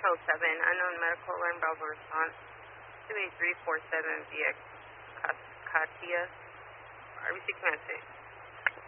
code 7, unknown medical alert, Bravo response. 28347 via Katia. RBC Command 6.